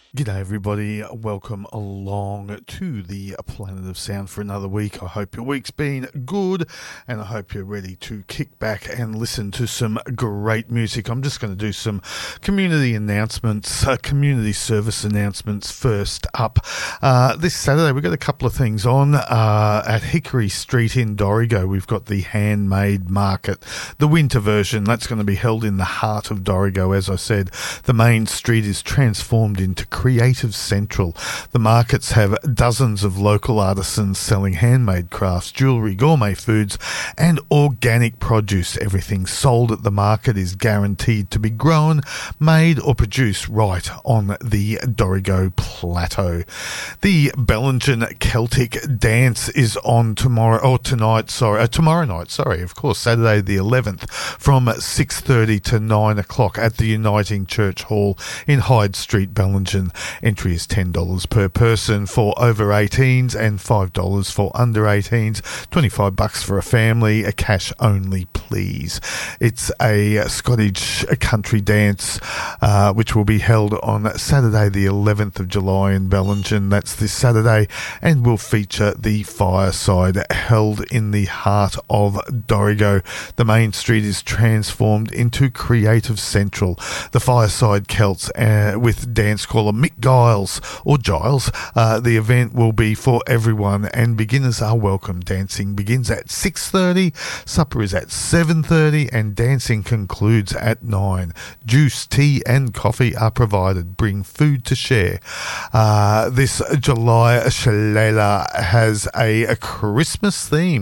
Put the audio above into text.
G'day everybody, welcome along to the Planet of Sound for another week. I hope your week's been good and I hope you're ready to kick back and listen to some great music. I'm just going to do some community announcements, community service announcements first up. This Saturday we've got a couple of things on at Hickory Street in Dorrigo. We've got the handmade market, the winter version. That's going to be held in the heart of Dorrigo. As I said, the main street is transformed into Creative Central. The markets have dozens of local artisans selling handmade crafts, jewellery, gourmet foods and organic produce. Everything sold at the market is guaranteed to be grown, made or produced right on the Dorrigo Plateau. The Bellingen Celtic Dance is on tomorrow night, of course, Saturday the 11th from 6:30 to 9 o'clock at the Uniting Church Hall in Hyde Street, Bellingen. Entry is $10 per person for over 18s and $5 for under 18s. $25 for a family, a cash only, please. It's a Scottish country dance which will be held on Saturday the 11th of July in Bellingen. That's this Saturday, and will feature the fireside held in the heart of Dorrigo. The main street is transformed into Creative Central. The Fireside Celts with dance caller Mick Giles. The event will be for everyone and beginners are welcome. Dancing begins at 6:30, supper is at 7:30 and dancing concludes at 9. Juice, tea and coffee are provided. Bring food to share. This July Shillelagh has a Christmas theme.